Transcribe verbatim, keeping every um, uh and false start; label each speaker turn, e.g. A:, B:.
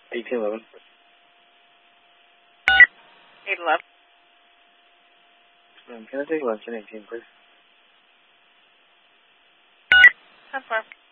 A: eighteen eleven.
B: eight eleven.
A: Um, can I take lunch in eighteen, please?
B: ten four.